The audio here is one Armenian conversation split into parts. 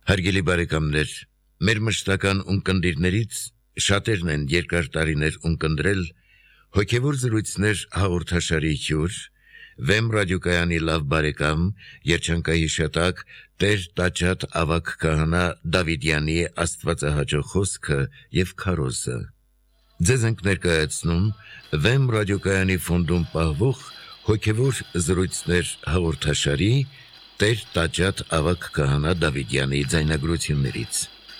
Հարգելի բարեկամներ, մեր մշտական ունկնդիրներից շատերն են երկար տարիներ ունկնդրել հոգևոր զրույցներ հաղորդաշարի հյուր, Վեմ ռադիոկայանի լավ բարեկամ, երջանկայի շատակ Տեր Տաճատ ավագ քահանա Դավիդյանի աստվածահաճո խոսքը եւ քարոզը։ Ձեզ ենք ներկայացնում Վեմ ռադիոկայանի ֆոնդում պահվող հոգևոր զրույցներ հաղորդաշարի Տեր Տաճատ ավագ քահանա Դավիդյանի ձայնագրություններից։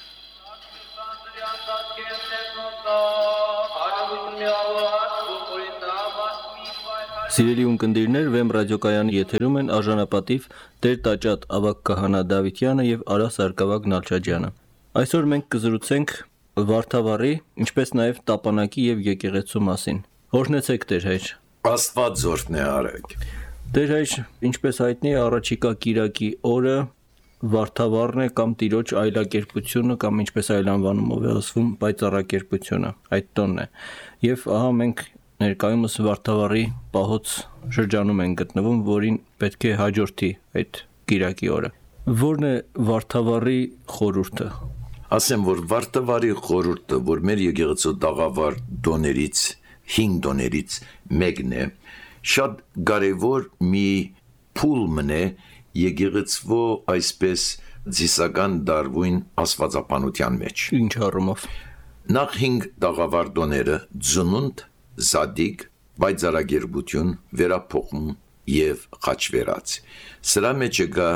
Սիրելի ունկնդիրներ, Վեմ ռադիոկայանի եթերում են արժանապատիվ Տեր Տաճատ ավագ քահանա Դավիդյանը եւ Արա Սարգսակ Նալչաջյանը։ Այսօր մենք կզրուցենք Վարդավառի, ինչպես նաեւ Տապանակի եւ եկեղեցու մասին։ Օրհնեցեք Տեր հայր։ Աստված զորն է արեք։ Տեր հայր, ինչպես հայտնի է, առաջիկա կիրակի օրը Վարդավառն է կամ Տիրոջ այլակերպությունը կամ ինչպես այլ անվանումով է ասվում պայծառակերպությունը, այդ տոնն է։ Եվ ահա մենք ներկայումս Վարդավառի պահոց շրջանում են գտնվում, որին պետք է հաջորդի այդ կիրակի օրը։ Որն է Վարդավառի խորհուրդը։ Ասեմ, որ Վարդավառի խորհուրդը, որ մեր եկեղեցու տաղավար դոներից, 5 դոներից մեկն է, շատ կարևոր մի փուլմն է եկեղեցվո այսպես ձիսական դարվույն աստվածապանության մեջ։ Ինչ առումով։ Նախ 5 տաղավար դոները ծնունդ, զադիկ, պայծառակերպություն, վերափոխում եւ խաչվերած։ Սրա մեջ կա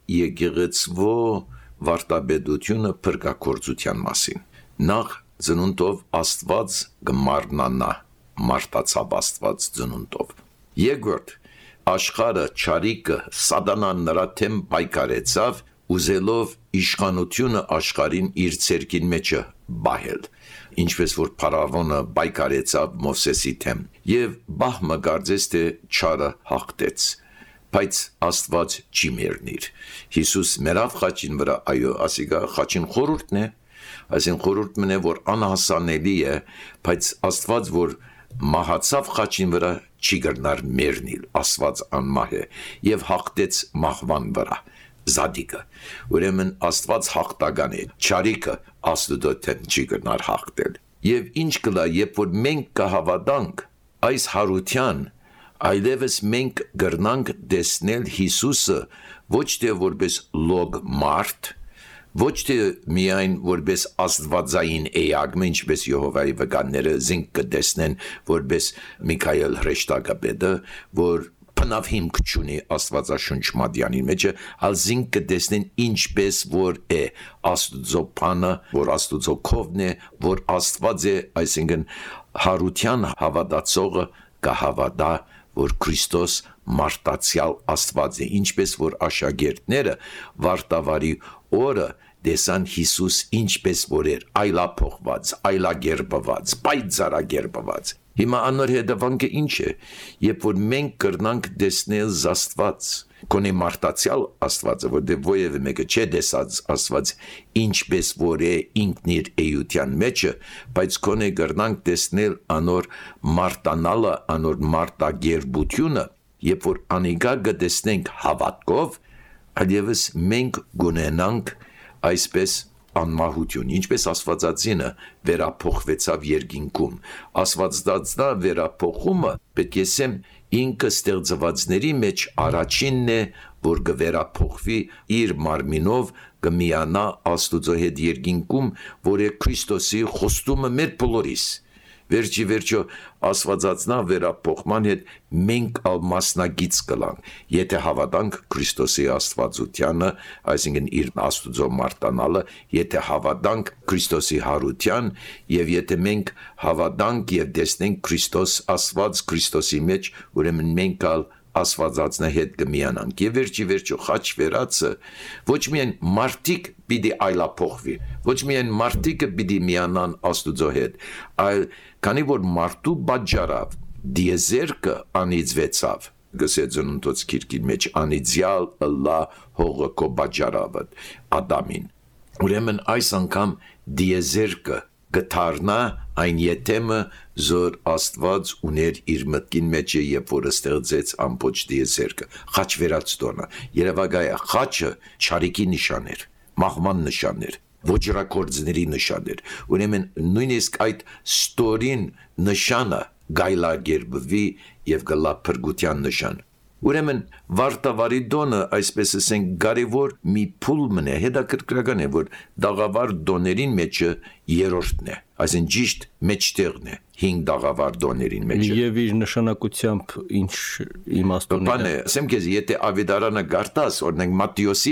եկեղեցվո վարդապետությունը փրկակորձության մասին։ Նախ ծնունդով Աստված կմարնանա, մարտացավ Աստված ծնունդով։ Երկրորդ, աշխարհը ճարիկը սատանան նրա թեմ պայքարեցավ, ուզելով իշխանությունը աշխարհին իր ցերկին մեջը բահել, ինչպես որ փարավոնը պայքարեցավ Մովսեսի թեմ, եւ բահմը կարծես թե ճարը հաղթեց, բայց Աստված չի մեռնիր։ Հիսուս մեռավ խաչին վրա, այո, ասիկա խաչին խորհուրդն է, այսին խորհուրդն է, որ անհասանելի է, բայց Աստված որ մահացավ խաչին վրա չի գրնար մեռնիլ, Աստված անմահ է եւ հաղթեց մահվան վրա զադիկը։ Ուրեմն Աստված հաղթական է, ճարիկը Աստուծո թեմ չի գրնար հաղթել։ Եվ ինչ կլա, երբ որ մենք կհավատանք այս հարության, այլևս մենք գրնանք տեսնել Հիսուսը ոչ թե որպես լոգ մարդ, ոչ թե միայն որպես աստվածային էակը, ինչպես Եհովայի վկանները զինք կտեսնեն որպես Միքայել հրեշտակապետը, որ բնավ հիմք չունի Աստվածաշունչ մատյանի մեջը, այլ զինք կտեսնեն ինչպես որ է Աստուծո բանը, որ Աստուծո կողմն է, որ Աստված է, այսինքն հարության հավատացողը կհավատա, որ Քրիստոս մարտացյալ Աստված է, ինչպես որ աշակերտները Վարդավառի օրը տեսան Հիսուս ինչպես որ էր այլափոխված, այլագերբված, պայծառագերբված։ Հիմա անոր հետևանքը ինչ է, երբ որ մենք կրնանք տեսնել Աստված, կոնե մարտացյալ Աստվածը, որտեղ ովևէ մեկը չէ տեսած Աստված, ինչպես որ է ինքն իր էության մեջը, բայց կոնե կրնանք տեսնել անոր մարտանալը, անոր մարտագերբությունը, երբ որ անիկա կտեսնենք հավատքով, այլևս մենք գունենանք այսպես անմահություն, ինչպես Աստվածածինը վերափոխվեցավ երկինքում։ Աստվածածնա վերափոխումը պետք է ասեմ ինքը ստեղծվածների մեջ առաջինն է, որ կվերափոխվի իր մարմինով կմիանա Աստուծո հետ երկինքում, որ է Քրիստոսի խոստումը մեր բոլորիս։ Վերջի վերջո Աստվածածնա վերափոխման հետ մենք ալ մասնագից կլանք, եթե հավատանք Քրիստոսի աստվածությանը, այսինքն իր Աստուծո մարտանալը, եթե հավատանք Քրիստոսի հարության եւ եթե մենք հավատանք եւ տեսնենք Քրիստոս Աստված Քրիստոսի մեջ, ուրեմն մենք ալ Աստվածածնա հետ կմիանանք։ Եվ վերջի վերջո խաչ վերածը ոչ միայն մարդիկ պիտի այլափոխվի, ոչ միայն մարդիկը պիտի միանան Աստուծո հետ, այլ քանի որ մարդու պատճառով դիեզերքը անիծվեցավ, գսեծնունտոց քիրքի մեջ անիծյալ ըլլա հողը կո պատճառով Ադամին։ Ուրեմն այս անգամ դիեզերքը գթարնա այն յետեմը զոր Աստված ուներ իր մտքին մեջ երբ որ ստեղծեց ամբողջ դիեզերքը խաչ վերածտոնը երևակայա խաչը ճարիքի նշան էր մահվան նշաններ, ոճրակորձների նշաններ։ Ուրեմն նույնիսկ այդ ստորին նշանը գայլագերբվի եւ գլա փրկության նշան։ Ուրեմն վարտավարի դոնը, այսպես ասենք, կարևոր մի փուլ մնե, հետաքրքրական է, որ դաղավար դոներին մեջը երրորդն է, այսինքն ճիշտ մեջտեղն է 5 դաղավար դոներին մեջը։ Եվ իր նշանակությամբ ինչ իմաստ ունի։ Բանը, ասեմ քեզ, եթե Ավետարանը գարտաս, օրինակ Մատթեոսի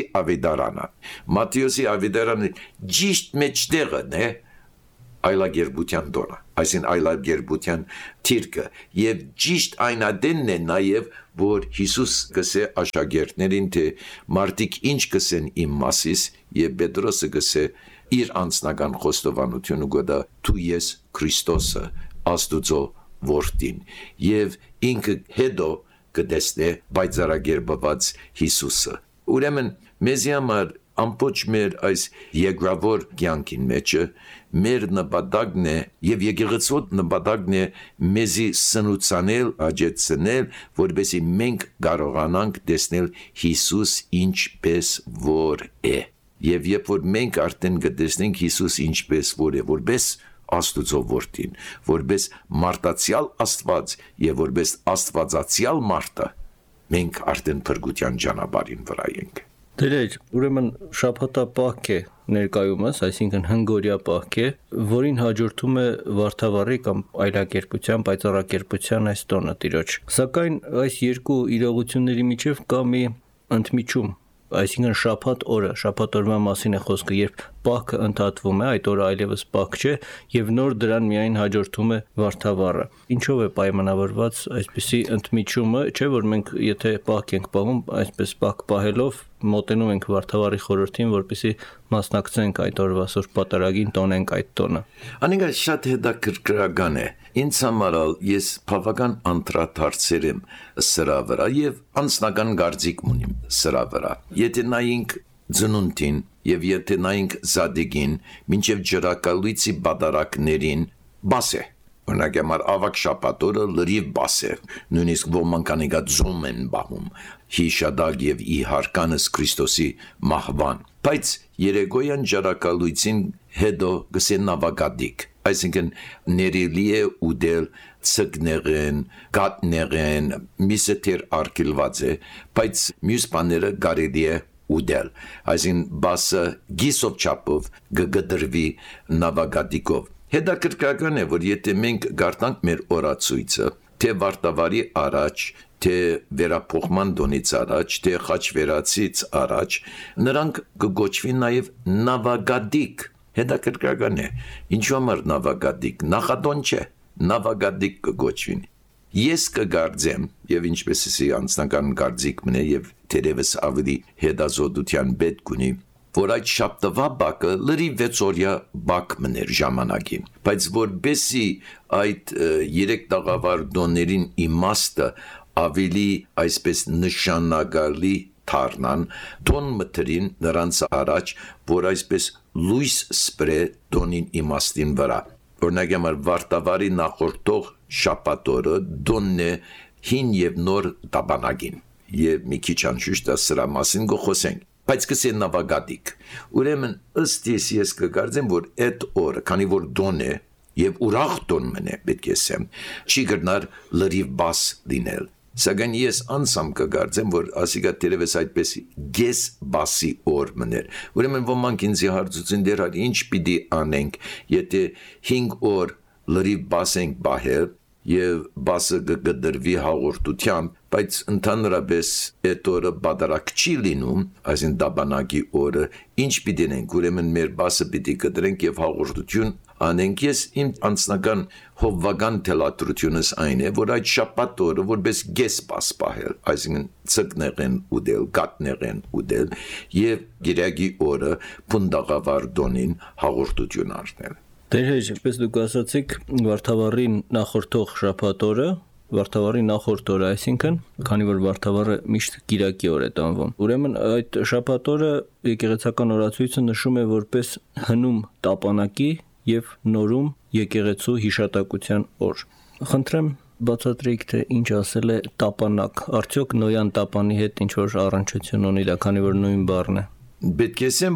Ավետարանը ճիշտ մեջտեղն է այլագերբության դոնը, այսին այլագերբության թիրքը, եւ ճիշտ այն ադենն է նաեւ, որ Հիսուս գսե աշակերտներին, թե մարդիկ ինչ կսեն իմ մասիս, եւ Պետրոսը գսե իր անձնական խոստովանությունը գոդա դու ես Քրիստոսը, Աստուծո որդին, եւ ինքը հետո կտեսնե բայցարագերբված Հիսուսը։ Ուրեմն մեզի համար ամբողջ մեր այս երկրավոր կյանքին մեջը մեր նպատակն է եւ եկեղեցու նպատակն է մեզի սնուցանել, աջեցնել, որովհետեւ մենք կարողանանք տեսնել Հիսուս ինչպես որ է։ Եվ երբ որ մենք արդեն կտեսնենք Հիսուս ինչպես որ է, որպես Աստուծո որդին, որպես մարդացյալ Աստված եւ որպես Աստվածացյալ մարդը, մենք արդեն փրկության ճանապարհին վրա ենք։ Դերեջ, ուրեմն շաբաթապահք է ներկայումս, այսինքն հնգորյա պահք է, որին հաջորդում է վարդավառի կամ այլակերպության, պայծառակերպության այս տոնը տիրոջ։ Սակայն այս երկու իրողությունների միջև կա մի ընդմիջում, այսինքն շաբաթ օրվա մասին է խոսքը, երբ պահքը ընդհատվում է, այդ օրը այլևս պահք չէ եւ նոր դրան միայն հաջորդում է վարդավառը։ Ինչով է պայմանավորված այսպիսի ընդմիջումը, չէ՞ որ մենք եթե պահք ենք պահում, այսպես պահք պահելով մոտենում ենք վարդավառի խորհրդին, որպեսզի մասնակցենք այդ օրվա Սուրբ Պատարագին, տոնենք այդ տոնը։ Անիկա շատ հետաքրքրական է։ Ինձ համար ես բավական անդրադարձել եմ սրա վրա եւ անձնական կարծիք ունիմ սրա վրա։ Եթե նայենք ծնունդին եւ եթե նայենք Զադիգին, մինչեւ ջրակալույցի բادرակներին բաս է։ Օրինակ համար ավակ շաբաթօրը լրիվ բաս է, նույնիսկ ոմանք անիկա ձոմ են բահում, հիշադակ եւ ի հարկանս Քրիստոսի մահվան, բայց երեկոյան ջրակալույցին հետո գսեն նավագադիկ, այսինքն ներելի է ուդել ցկներեն, գատներեն, միսը թեր արկելված է, բայց մյուս բաները կարելի է ուդել, այսին բասը գիսով չափով գդրվի նավագադիկով։ Հետաքրքրական է, որ եթե մենք գարտանք մեր օրացույցը, թե վարտավարի առաջ, թե վերափոխման դոնից առաջ, թե խաչվերացից առաջ, նրանք կգոչվի նաև նավագադիկ։ Հետաքրքրական է, ինչու համար նավագադիկ, նախադոն չէ, նավագադիկ կգոչվին։ Ես կգարձեմ, եւ ինչպես էսի անձնական կարծիք մնե եւ թերևս ավելի հետազոտության պետք ունի, որ այդ շաբթվա բակը լրիվ 6 օրյա բակ մներ ժամանակին, բայց որբեսի այդ 3 տաղավար դոներին իմաստը ավելի այսպես նշանակալի թարնան, դոն մտրին նրանց առաջ, որ այսպես լույս սպրե դոնին իմաստին վրա։ Օրինակ համար վարտավարի նախորդող շաբաթօրը դոնն է հին եւ նոր տաբանագին, եւ մի քիչ անշուշտ սրա մասին գխոսենք, բայց կսեն նավագադիկ։ Ուրեմն ըստ ես կգարձեմ, որ այդ օրը, քանի որ դոն է եւ ուրախ դոն մնե, պետք է ասեմ, չի գտնար լրիվ բաս լինել։ Սակայն ես անսամ կգարձեմ, որ ասիկա տերևս այդպես գես բասի օր մներ։ Ուրեմն ոմանք ինձի հարցուցին դեռ ինչ պիտի անենք, եթե 5 օր լրիվ բաս ենք բահել եւ բասը կգդրվի հաղորդությամբ, բայց ընդհանրապես այդ օրը բادرակ չի լինում, այսին դաբանակի օրը, ինչ պիտի ենք, ուրեմն մեր բասը պիտի կդրենք եւ հաղորդություն անենք։ Ես իմ անձնական հովվական թելադրությունս այն է, որ այդ շաբաթ օրը որպես գես բաս պահել, այսինքն ցկներեն ուդել, գատներեն ուդել եւ գիրագի օրը փնդաղավար դոնին հաղորդություն արնել։ Դերհեջ, ինչպես դուք ասացիք, վարդավառին նախորդող շաբաթ օրը, վարդավառի նախորդ օրը, այսինքն, քանի որ վարդավառը միշտ կիրակի օր է տանվում։ Ուրեմն այդ շաբաթ օրը եկեղեցական օրացույցը նշում է որպես հնում տապանակի եւ նորում եկեղեցու հիշատակության օր։ Խնդրեմ բացատրեք, թե ինչ ասել է տապանակ, արդյոք նոյան տապանի հետ ինչ որ առնչություն ունի դա, քանի որ նույն բառն է։ Պետք է ասեմ, որ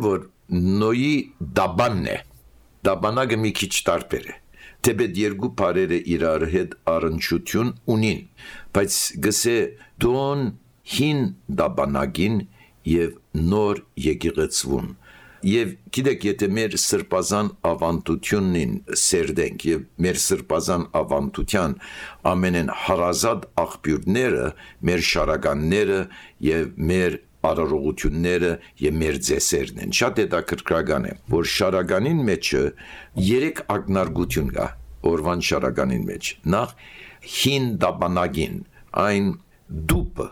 նոյի դաբանն է, դաբանագը մի քիչ տարբեր է, թեպետ երկու բարերը իրար հետ առնչություն ունին, բայց գսե դոն հին դաբանագին և նոր եկեղեցվուն, և գիտեք, եթե մեր սրբազան ավանդությունին սերդենք և մեր սրբազան ավանդության ամենեն հարազատ աղբյուրները, մեր շարականները և մեր արարողությունները և մեր ձեսերն են, շատ հետաքրքրական է, որ շարականին մեջը 3 ակնարկություն կա, օրվան շարականին մեջ, նախ հին դաբանագին, այն դուպը,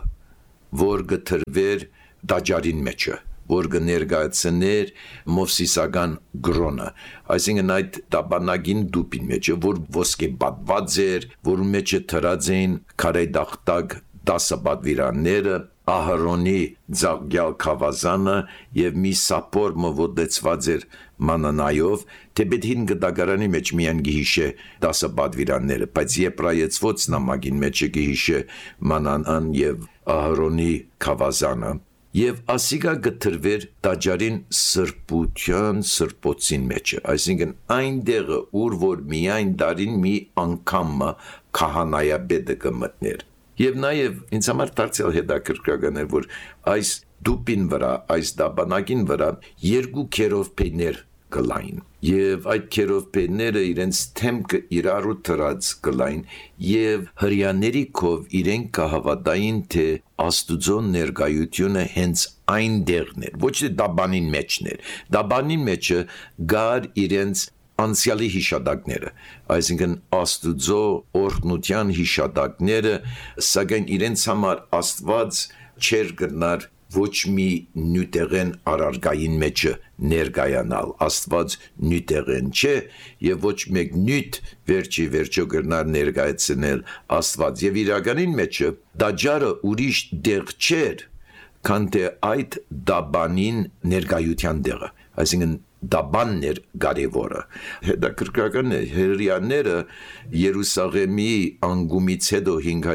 որ գտրվեր դաջարին մեջը, որ կներկայացներ Մովսիսական գրոնը, այսինքն այդ դաբանագին դուպին մեջը, որ ոսկե պատված էր, որում մեջը թրած էին քարայդախտակ 10 պատվիրանները, Ահարոնի ձաղյալ քավազանը և մի սապոր մոտեցված էր մանանայով, թեպետ հին գդագարանի մեջ միայն գիհիշե 10 պատվիրանները, բայց եբրայեցված նամակին մեջը գիհիշե մանանան և Ահարոնի քավազանը, և ասիկա գտրվեր տաճարին սրբության սրբոցին մեջը, այսինքն այն դեղը, ուր որ միայն դարին մի անգամը քահանայապետը կմտներ, և նաև ինձ համար դարձյալ հետաքրքրական է, որ այս դուպին վրա, այս դաբանագին վրա 2 քերովբեներ կլային, և այդ քերովբեները իրենց թեմքը իրարու թրած կլային, և հրյաների կով իրենք կհավատային, թե Աստուծո ներկայությունը հենց այն դեղն էր, ոչ թե դաբանին մեջն էր, դաբանին մեջը գար իրենց անցյալի հիշադակները, այսինքն Աստուծո օրհնության հիշադակները, սակայն իրենց համար Աստված չեր գնար ոչ մի նյութեղեն առարգային մեջը ներկայանալ, Աստված նյութեղեն չէ և ոչ մեկ նյութ վերջի վերջո գնար ներկայացնել Աստված և իրականին մեջը դաջարը ուրիշ դեղ չէր, քան թե այդ դաբանին ներկայության դեղը, այսինքն դաբանն էր կարևորը, հետաքրքրական է, հրեաները Երուսաղեմի անկումից հետո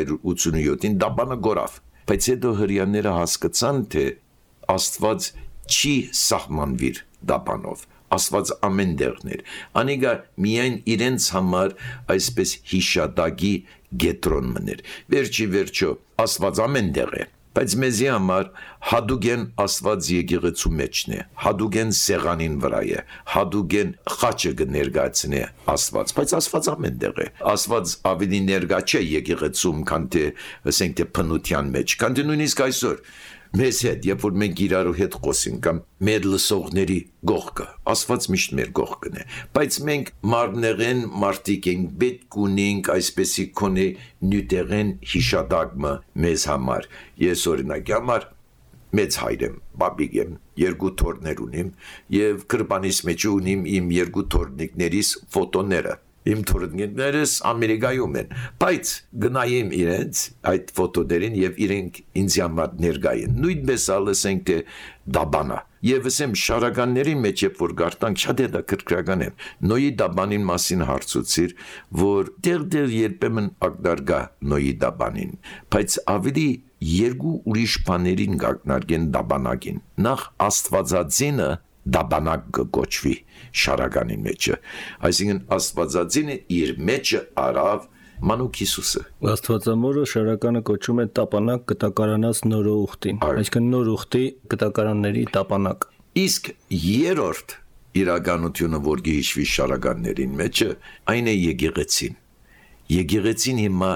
587-ին դաբանը գորավ, բայց հետո հրեաները հասկացան, թե Աստված չի սահմանվիր դաբանով, Աստված ամեն տեղն էր, անիկա միայն իրենց համար այսպես հիշատակի գետրոն մներ, վերջի վերջո Աստված ամեն տեղ է, բայց մեզի համար հադուգեն Աստված եկեղեցու մեջն է, հադուգեն սեղանին վրա է, հադուգեն խաչը կներկայացնի Աստված, բայց Աստված ամեն տեղ է, Աստված ավելի ներկա չէ եկեղեցում, քան թե ասենք թե բնության մեջ, քան թե նույնիսկ այսօր մեզ հետ, երբ որ մենք իրարու հետ խոսենք կամ մեր լսողների գողքը, Աստված միշտ մեր գողքն է, բայց մենք մարմնեղեն մարդիկ ենք, պետք ունենք այսպեսի քոնե նյութեղեն հիշադակը մեզ համար, ես օրինակի համար մեծ հայր եմ, բաբիկ եմ, 2 թոռներ ունիմ և կրպանիս մեջ ունիմ իմ 2 թոռնիկներիս ֆոտոները, իմ թոռնիկներս Ամերիկայում են, բայց գնայեմ իրենց այդ ֆոտոներին և իրենք ինձ համար ներկային, նույնպես ասենք թե դաբանա, և ասեմ շարականների մեջ երբ որ գարտանք շատ հետաքրքրական է, Նոյի դաբանին մասին հարցուցիր, որ դեղ երբեմն ակնարկա Նոյի դաբանին, բայց ավելի 2 ուրիշ բաներին կակնարկեն դաբանագին, նախ Աստվածածինը դաբանակ կոչվի շարականի մեջը, այսինքն Աստվածածինը իր մեջը արավ Մանուկ Հիսուսը։ Աստվածամորը շարականը կոչում է տապանակ կտակարանած նոր ուխտին, այսինքն նոր ուխտի կտակարանների տապանակ։ Իսկ երրորդ իրականությունը, որ գիհիշվի շարականներին մեջը, այն է եկեղեցին։ Եկեղեցին հիմա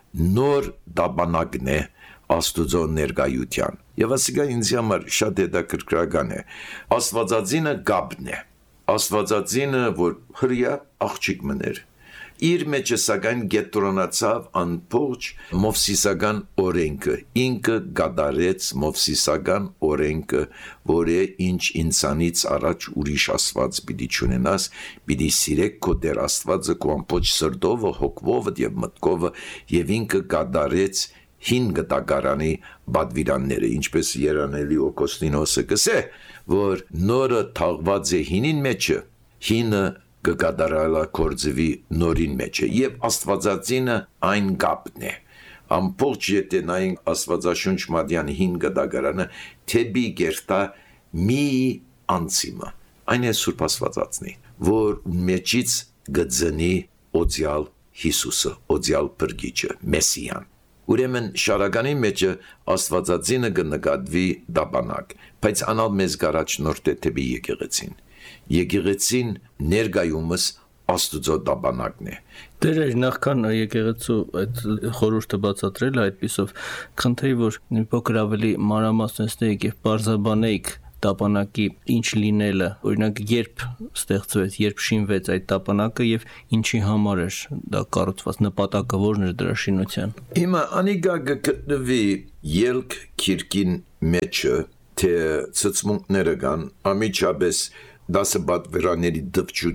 նոր տապանակն է Աստուծո ներկայության։ Եվ ասիկա ինձ համար շատ հետաքրքրական է։ Աստվածածինը գաբն է։ Աստվածածինը, որ հրյա աղջիկ մներ, իր մեջը սակայն գետրոնացավ անփողջ Մովսիսական օրենքը, ինքը գադարեց Մովսիսական օրենքը, որը ինչ ինձանից առաջ ուրիշ Աստված պիտի չունենաս, պիտի սիրեք քո Տեր Աստվածը քո ամբողջ սրտով, հոգով եւ մտքով, եւ ինքը գադարեց հին գտակարանի բադվիրանները, ինչպես Երանելի Օկոստինոսը կսե, որ նորը թաղված է հինին մեջը, հինը կկատարալա կործվի նորին մեջը, և Աստվածածինը այն կապն է, ամբողջ եթե նայենք Աստվածաշունչ մատյան հին գտակարանը, թեպի գերտա մի անցիմը, այն է Սուրբ Աստվածածնի, որ մեջից գծնի օձյալ Հիսուսը, օձյալ Փրկիչը, Մեսիան։ Ուրեմն շարականի մեջը Աստվածածինը կնկատվի դաբանակ, բայց անալ մեզ գարաչնորդ է թեպի եկեղեցին։ Եկեղեցին ներկայումս Աստուծո դաբանակն է։ Դեր նախքան եկեղեցու այդ խորհուրդը բացատրել այդպիսով խնդրեի որ մի փոքր ավելի մանրամասնեցնեիք եւ բարձաբանեիք տապանակի ինչ լինելը, օրինակ երբ ստեղծվեց, երբ շինվեց այդ տապանակը եւ ինչի համար էր դա կառուցված, նպատակը որն էր դրա շինության։ Հիմա անիկա գտնվի ելք քիրքին մեջը, թե ծծմունքները կան, ամիջապես 10 բադվերաների